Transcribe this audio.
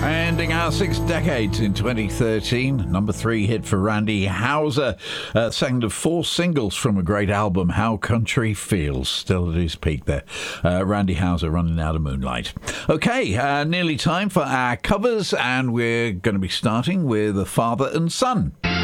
Ending our 6 decades in 2013. Number 3 hit for Randy Houser. Second of 4 singles from a great album, How Country Feels. Still at his peak there. Randy Houser, Running Out of Moonlight. Okay, nearly time for our covers, and we're going to be starting with a father and son.